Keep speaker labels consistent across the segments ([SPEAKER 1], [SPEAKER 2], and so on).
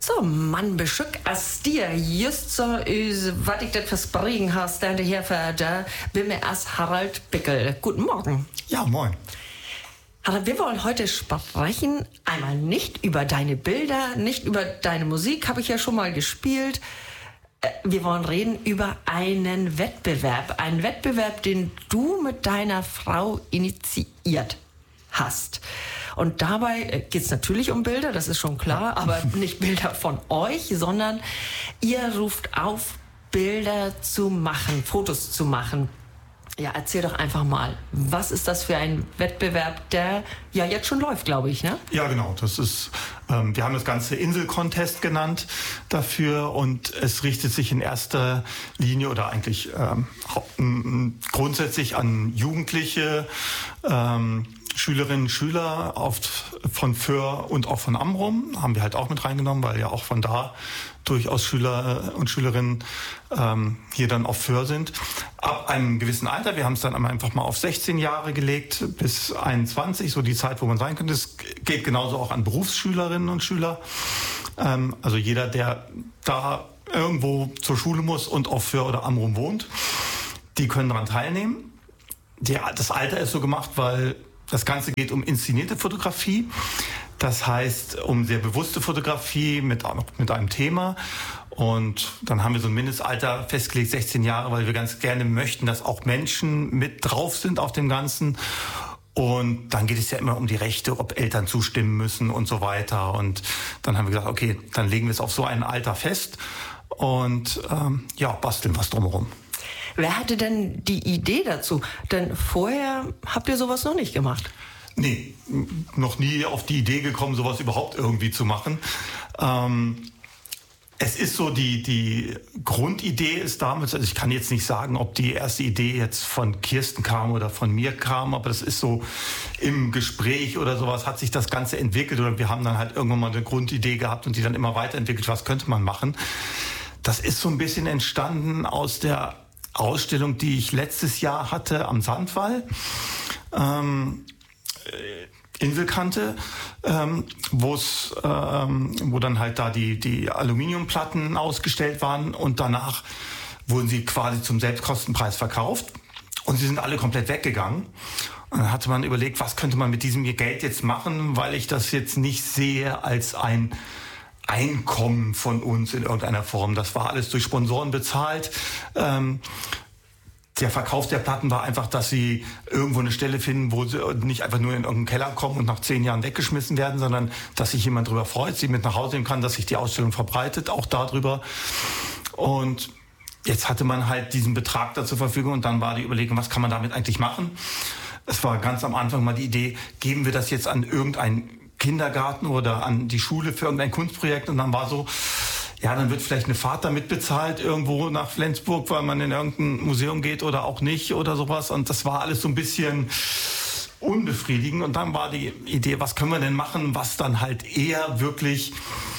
[SPEAKER 1] So, Mann, beschück as dir just so, was ich das versprechen hast, dann der Herr Vater, bin mir erst Harald Bickel. Guten Morgen.
[SPEAKER 2] Ja, moin.
[SPEAKER 1] Harald, wir wollen heute sprechen, einmal nicht über deine Bilder, nicht über deine Musik, habe ich ja schon mal gespielt. Wir wollen reden über einen Wettbewerb, den du mit deiner Frau initiiert hast. Und dabei geht es natürlich um Bilder, das ist schon klar, aber nicht Bilder von euch, sondern ihr ruft auf, Bilder zu machen, Fotos zu machen. Ja, erzähl doch einfach mal, was ist das für ein Wettbewerb, der ja jetzt schon läuft, glaube ich, ne?
[SPEAKER 2] Ja, genau. Das ist, wir haben das Ganze Insel-Contest genannt dafür und es richtet sich in erster Linie oder eigentlich grundsätzlich an Jugendliche, Schülerinnen und Schüler von Föhr und auch von Amrum, haben wir halt auch mit reingenommen, weil ja auch von da durchaus Schüler und Schülerinnen hier dann auf Föhr sind. Ab einem gewissen Alter, wir haben es dann einfach mal auf 16 Jahre gelegt, bis 21, so die Zeit, wo man sein könnte. Es geht genauso auch an Berufsschülerinnen und Schüler. Also jeder, der da irgendwo zur Schule muss und auf Föhr oder Amrum wohnt, die können daran teilnehmen. Das Alter ist so gemacht, weil das Ganze geht um inszenierte Fotografie. Das heißt, um sehr bewusste Fotografie mit einem Thema. Und dann haben wir so ein Mindestalter festgelegt, 16 Jahre, weil wir ganz gerne möchten, dass auch Menschen mit drauf sind auf dem Ganzen. Und dann geht es ja immer um die Rechte, ob Eltern zustimmen müssen und so weiter. Und dann haben wir gesagt, okay, dann legen wir es auf so ein Alter fest und basteln was drumherum.
[SPEAKER 1] Wer hatte denn die Idee dazu? Denn vorher habt ihr sowas noch nicht gemacht.
[SPEAKER 2] Nee, noch nie auf die Idee gekommen, sowas überhaupt irgendwie zu machen. Es ist so, die Grundidee ist damals, also ich kann jetzt nicht sagen, ob die erste Idee jetzt von Kirsten kam oder von mir kam, aber das ist so im Gespräch oder sowas hat sich das Ganze entwickelt oder wir haben dann halt irgendwann mal eine Grundidee gehabt und die dann immer weiterentwickelt, was könnte man machen. Das ist so ein bisschen entstanden aus der Ausstellung, die ich letztes Jahr hatte am Sandwall, Inselkante, wo dann halt da die Aluminiumplatten ausgestellt waren und danach wurden sie quasi zum Selbstkostenpreis verkauft und sie sind alle komplett weggegangen. Und dann hatte man überlegt, was könnte man mit diesem Geld jetzt machen, weil ich das jetzt nicht sehe als ein Einkommen von uns in irgendeiner Form. Das war alles durch Sponsoren bezahlt. Der Verkauf der Platten war einfach, dass sie irgendwo eine Stelle finden, wo sie nicht einfach nur in irgendeinen Keller kommen und nach 10 Jahren weggeschmissen werden, sondern dass sich jemand darüber freut, sie mit nach Hause nehmen kann, dass sich die Ausstellung verbreitet, auch darüber. Und jetzt hatte man halt diesen Betrag da zur Verfügung und dann war die Überlegung, was kann man damit eigentlich machen? Es war ganz am Anfang mal die Idee, geben wir das jetzt an irgendeinen Kindergarten oder an die Schule für irgendein Kunstprojekt und dann war so, ja, dann wird vielleicht eine Fahrt damit bezahlt irgendwo nach Flensburg, weil man in irgendein Museum geht oder auch nicht oder sowas und das war alles so ein bisschen unbefriedigend und dann war die Idee, was können wir denn machen, was dann halt eher wirklich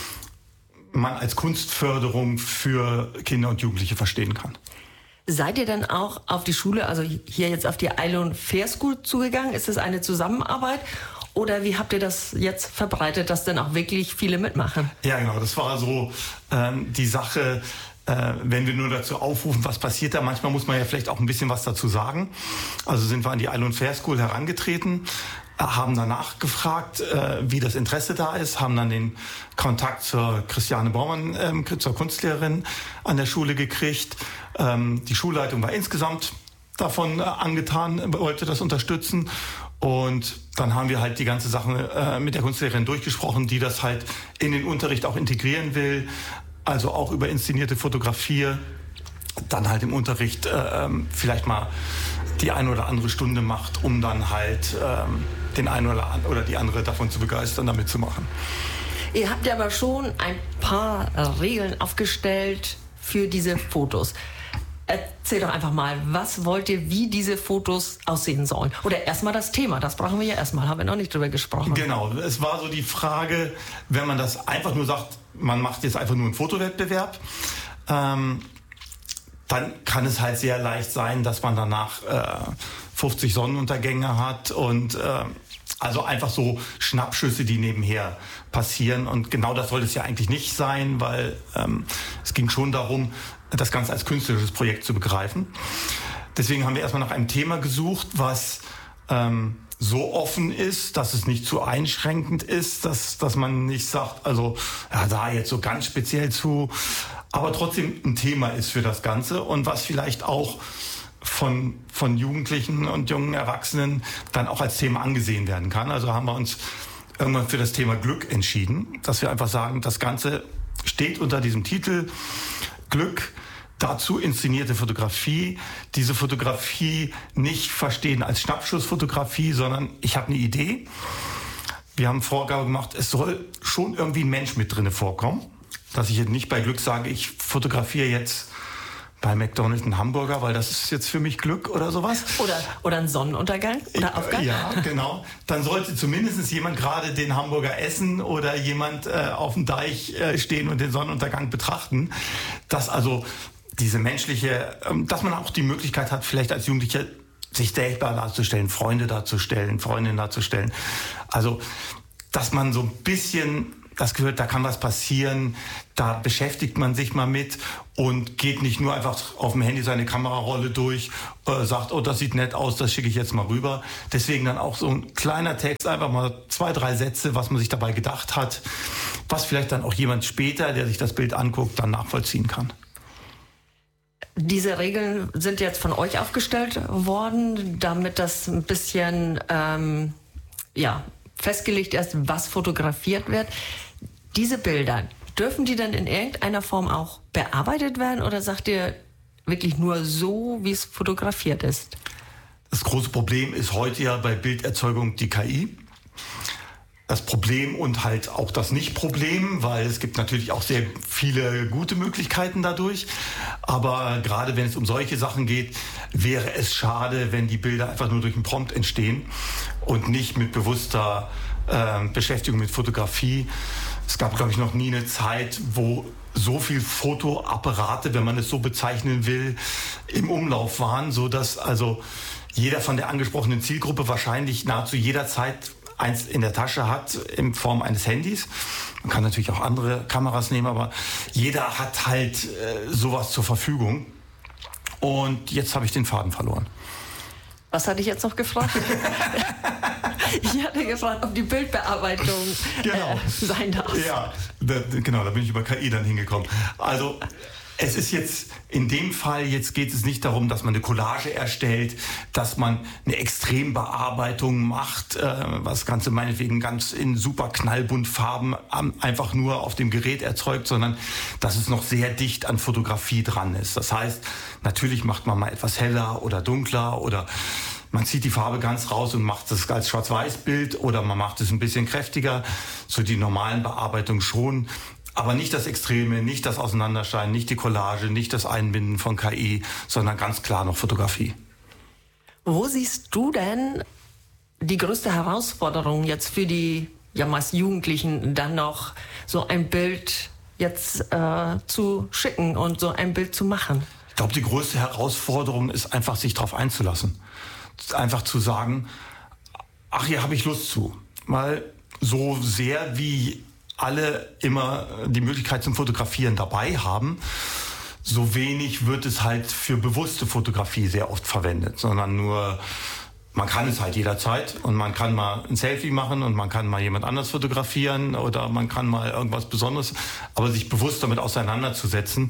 [SPEAKER 2] man als Kunstförderung für Kinder und Jugendliche verstehen kann.
[SPEAKER 1] Seid ihr dann auch auf die Schule, also hier jetzt auf die Island Fair School zugegangen? Ist das eine Zusammenarbeit? Oder wie habt ihr das jetzt verbreitet, dass dann auch wirklich viele mitmachen?
[SPEAKER 2] Ja, genau. Das war so die Sache, wenn wir nur dazu aufrufen, was passiert da. Manchmal muss man ja vielleicht auch ein bisschen was dazu sagen. Also sind wir an die Island Fair School herangetreten, haben danach gefragt, wie das Interesse da ist, haben dann den Kontakt zur Christiane Baumann, zur Kunstlehrerin an der Schule gekriegt. Die Schulleitung war insgesamt davon angetan, wollte das unterstützen. Und dann haben wir halt die ganze Sache mit der Kunstlehrerin durchgesprochen, die das halt in den Unterricht auch integrieren will. Also auch über inszenierte Fotografie dann halt im Unterricht vielleicht mal die eine oder andere Stunde macht, um dann halt den einen oder die andere davon zu begeistern, damit zu machen.
[SPEAKER 1] Ihr habt ja aber schon ein paar Regeln aufgestellt für diese Fotos. Erzähl doch einfach mal, was wollt ihr, wie diese Fotos aussehen sollen? Oder erstmal das Thema, das brauchen wir ja erstmal, haben wir noch nicht drüber gesprochen.
[SPEAKER 2] Genau, es war so die Frage, wenn man das einfach nur sagt, man macht jetzt einfach nur einen Fotowettbewerb, dann kann es halt sehr leicht sein, dass man danach 50 Sonnenuntergänge hat und Also einfach so Schnappschüsse, die nebenher passieren. Und genau das sollte es ja eigentlich nicht sein, weil es ging schon darum, das Ganze als künstlerisches Projekt zu begreifen. Deswegen haben wir erstmal nach einem Thema gesucht, was so offen ist, dass es nicht zu einschränkend ist, dass man nicht sagt, also ja, da jetzt so ganz speziell zu, aber trotzdem ein Thema ist für das Ganze und was vielleicht auch von Jugendlichen und jungen Erwachsenen dann auch als Thema angesehen werden kann. Also haben wir uns irgendwann für das Thema Glück entschieden, dass wir einfach sagen, das Ganze steht unter diesem Titel Glück, dazu inszenierte Fotografie. Diese Fotografie nicht verstehen als Schnappschussfotografie, sondern ich habe eine Idee. Wir haben Vorgabe gemacht, es soll schon irgendwie ein Mensch mit drinne vorkommen. Dass ich jetzt nicht bei Glück sage, ich fotografiere jetzt bei McDonald's einen Hamburger, weil das ist jetzt für mich Glück oder sowas.
[SPEAKER 1] Oder ein Sonnenuntergang oder Aufgang.
[SPEAKER 2] Ja, genau. Dann sollte zumindest jemand gerade den Hamburger essen oder jemand auf dem Deich stehen und den Sonnenuntergang betrachten. Dass also diese menschliche, dass man auch die Möglichkeit hat, vielleicht als Jugendlicher sich selber darzustellen, Freunde darzustellen, Freundinnen darzustellen. Also, dass man so ein bisschen das Gefühl, da kann was passieren, da beschäftigt man sich mal mit und geht nicht nur einfach auf dem Handy seine Kamerarolle durch, sagt, oh, das sieht nett aus, das schicke ich jetzt mal rüber. Deswegen dann auch so ein kleiner Text, einfach mal 2, 3 Sätze, was man sich dabei gedacht hat, was vielleicht dann auch jemand später, der sich das Bild anguckt, dann nachvollziehen kann.
[SPEAKER 1] Diese Regeln sind jetzt von euch aufgestellt worden, damit das ein bisschen festgelegt ist, was fotografiert wird. Diese Bilder, dürfen die dann in irgendeiner Form auch bearbeitet werden oder sagt ihr wirklich nur so, wie es fotografiert ist?
[SPEAKER 2] Das große Problem ist heute ja bei Bilderzeugung die KI. Das Problem und halt auch das Nicht-Problem, weil es gibt natürlich auch sehr viele gute Möglichkeiten dadurch. Aber gerade wenn es um solche Sachen geht, wäre es schade, wenn die Bilder einfach nur durch einen Prompt entstehen und nicht mit bewusster Beschäftigung mit Fotografie. Es gab, glaube ich, noch nie eine Zeit, wo so viel Fotoapparate, wenn man es so bezeichnen will, im Umlauf waren, so dass also jeder von der angesprochenen Zielgruppe wahrscheinlich nahezu jederzeit eins in der Tasche hat in Form eines Handys. Man kann natürlich auch andere Kameras nehmen, aber jeder hat halt sowas zur Verfügung. Und jetzt habe ich den Faden verloren.
[SPEAKER 1] Was hatte ich jetzt noch gefragt? Ich hatte gefragt, ob die Bildbearbeitung sein darf.
[SPEAKER 2] Ja, genau, da bin ich über KI dann hingekommen. Also es ist jetzt in dem Fall, jetzt geht es nicht darum, dass man eine Collage erstellt, dass man eine Extrembearbeitung macht, was das Ganze meinetwegen ganz in super knallbunt Farben einfach nur auf dem Gerät erzeugt, sondern dass es noch sehr dicht an Fotografie dran ist. Das heißt, natürlich macht man mal etwas heller oder dunkler oder man zieht die Farbe ganz raus und macht es als Schwarz-Weiß-Bild oder man macht es ein bisschen kräftiger, so die normalen Bearbeitungen schon. Aber nicht das Extreme, nicht das Auseinanderschneiden, nicht die Collage, nicht das Einbinden von KI, sondern ganz klar noch Fotografie.
[SPEAKER 1] Wo siehst du denn die größte Herausforderung jetzt für die meist Jugendlichen, dann noch so ein Bild jetzt zu schicken und so ein Bild zu machen?
[SPEAKER 2] Ich glaube, die größte Herausforderung ist einfach, sich darauf einzulassen. Einfach zu sagen, ach, hier habe ich Lust zu. Weil so sehr wie alle immer die Möglichkeit zum Fotografieren dabei haben, so wenig wird es halt für bewusste Fotografie sehr oft verwendet, sondern nur, man kann es halt jederzeit und man kann mal ein Selfie machen und man kann mal jemand anders fotografieren oder man kann mal irgendwas Besonderes, aber sich bewusst damit auseinanderzusetzen,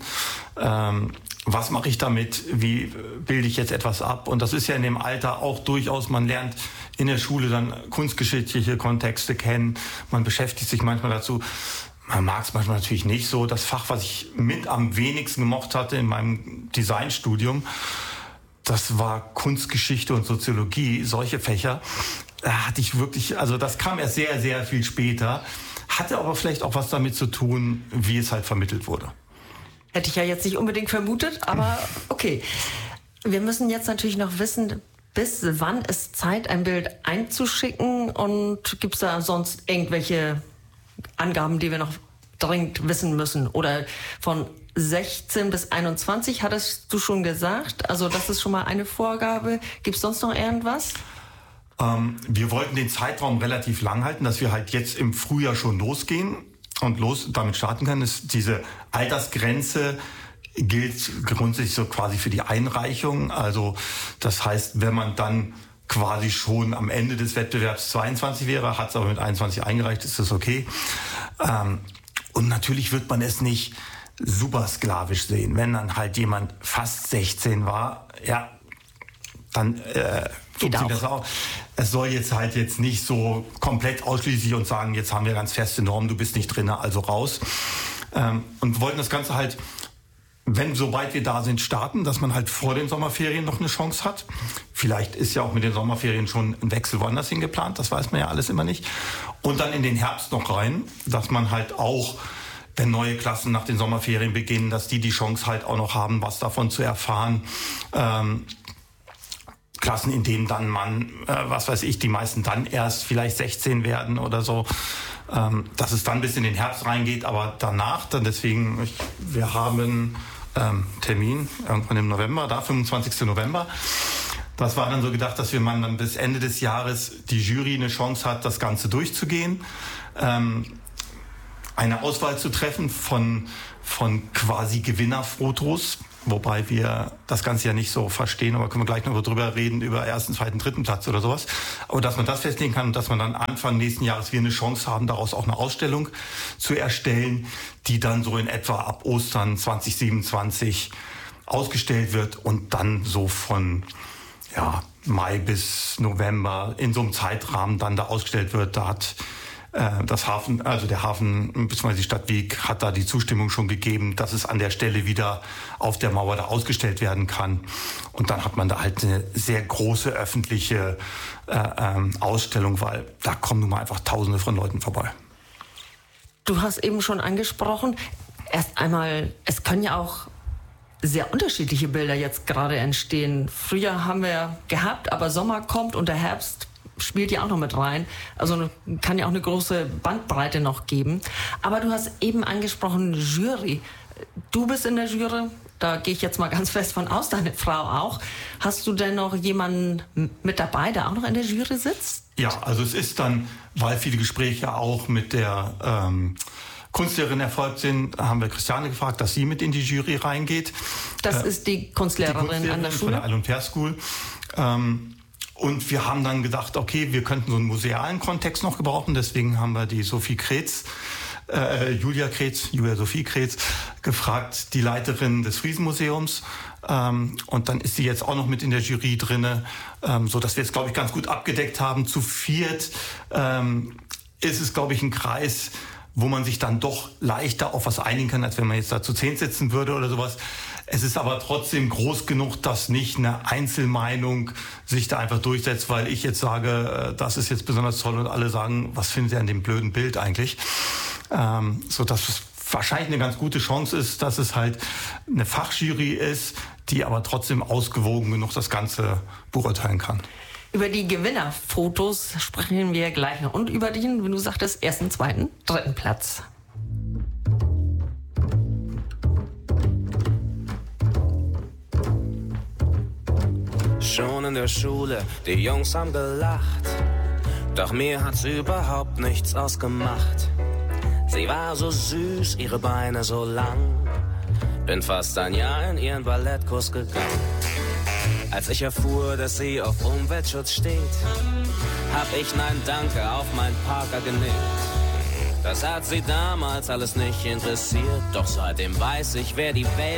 [SPEAKER 2] was mache ich damit, wie bilde ich jetzt etwas ab, und das ist ja in dem Alter auch durchaus, man lernt in der Schule dann kunstgeschichtliche Kontexte kennen, man beschäftigt sich manchmal dazu. Man mag es manchmal natürlich nicht so. Das Fach, was ich mit am wenigsten gemocht hatte in meinem Designstudium, das war Kunstgeschichte und Soziologie, solche Fächer. Da hatte ich wirklich, also das kam erst sehr, sehr viel später, hatte aber vielleicht auch was damit zu tun, wie es halt vermittelt wurde.
[SPEAKER 1] Hätte ich ja jetzt nicht unbedingt vermutet, aber okay. Wir müssen jetzt natürlich noch wissen, bis wann ist Zeit, ein Bild einzuschicken, und gibt es da sonst irgendwelche Angaben, die wir noch dringend wissen müssen? Oder von 16 bis 21 hattest du schon gesagt, also das ist schon mal eine Vorgabe. Gibt es sonst noch irgendwas?
[SPEAKER 2] Wir wollten den Zeitraum relativ lang halten, dass wir halt jetzt im Frühjahr schon losgehen und damit starten können. Diese Altersgrenze gilt grundsätzlich so quasi für die Einreichung. Also das heißt, wenn man dann quasi schon am Ende des Wettbewerbs 22 wäre, hat es aber mit 21 eingereicht, ist das okay. Und natürlich wird man es nicht super sklavisch sehen. Wenn dann halt jemand fast 16 war, ja, dann funktioniert das auch. Es soll jetzt nicht so komplett ausschließlich und sagen, jetzt haben wir ganz feste Normen, du bist nicht drin, also raus. Und wir wollten das Ganze halt, sobald wir da sind, starten, dass man halt vor den Sommerferien noch eine Chance hat. Vielleicht ist ja auch mit den Sommerferien schon ein Wechsel woanders hin geplant, das weiß man ja alles immer nicht. Und dann in den Herbst noch rein, dass man halt auch, wenn neue Klassen nach den Sommerferien beginnen, dass die Chance halt auch noch haben, was davon zu erfahren. Klassen, in denen dann man, die meisten dann erst vielleicht 16 werden oder so, dass es dann bis in den Herbst reingeht, aber danach dann wir haben Termin irgendwann im November, 25. November. Das war dann so gedacht, dass man dann bis Ende des Jahres die Jury eine Chance hat, das Ganze durchzugehen, eine Auswahl zu treffen von quasi Gewinnerfotos, wobei wir das Ganze ja nicht so verstehen, aber können wir gleich noch drüber reden, über ersten, zweiten, dritten Platz oder sowas. Aber dass man das festlegen kann und dass man dann Anfang nächsten Jahres wir eine Chance haben, daraus auch eine Ausstellung zu erstellen, die dann so in etwa ab Ostern 2027 ausgestellt wird und dann so von Mai bis November in so einem Zeitrahmen dann da ausgestellt wird. Da hat der Hafen bzw. die Stadt Wiek hat da die Zustimmung schon gegeben, dass es an der Stelle wieder auf der Mauer da ausgestellt werden kann. Und dann hat man da halt eine sehr große öffentliche Ausstellung, weil da kommen nun mal einfach Tausende von Leuten vorbei.
[SPEAKER 1] Du hast eben schon angesprochen, erst einmal, es können ja auch sehr unterschiedliche Bilder jetzt gerade entstehen. Frühjahr haben wir gehabt, aber Sommer kommt und der Herbst spielt ja auch noch mit rein. Also kann ja auch eine große Bandbreite noch geben. Aber du hast eben angesprochen, Jury. Du bist in der Jury, da gehe ich jetzt mal ganz fest von aus, deine Frau auch. Hast du denn noch jemanden mit dabei, der auch noch in der Jury sitzt?
[SPEAKER 2] Ja, also es ist dann, weil viele Gespräche auch mit der Kunstlehrerin erfolgt sind, haben wir Christiane gefragt, dass sie mit in die Jury reingeht.
[SPEAKER 1] Das ist die Kunstlehrerin an der Schule?
[SPEAKER 2] Von der Al- und Per School. Und wir haben dann gedacht, okay, wir könnten so einen musealen Kontext noch gebrauchen. Deswegen haben wir die Julia Sophie Kretz gefragt, die Leiterin des Friesenmuseums. Und dann ist sie jetzt auch noch mit in der Jury drinne, so dass wir es, glaube ich, ganz gut abgedeckt haben. Zu viert ist es, glaube ich, ein Kreis, wo man sich dann doch leichter auf was einigen kann, als wenn man jetzt da zu 10 sitzen würde oder sowas. Es ist aber trotzdem groß genug, dass nicht eine Einzelmeinung sich da einfach durchsetzt, weil ich jetzt sage, das ist jetzt besonders toll und alle sagen, was finden Sie an dem blöden Bild eigentlich? So dass es wahrscheinlich eine ganz gute Chance ist, dass es halt eine Fachjury ist, die aber trotzdem ausgewogen genug das Ganze beurteilen kann.
[SPEAKER 1] Über die Gewinnerfotos sprechen wir gleich noch und über den, wie du sagtest, ersten, zweiten, dritten Platz.
[SPEAKER 3] Schon in der Schule, die Jungs haben gelacht, doch mir hat's überhaupt nichts ausgemacht. Sie war so süß, ihre Beine so lang, bin fast ein Jahr in ihren Ballettkurs gegangen. Als ich erfuhr, dass sie auf Umweltschutz steht, hab ich Nein Danke auf mein Parker genickt. Das hat sie damals alles nicht interessiert, doch seitdem weiß ich, wer die Welt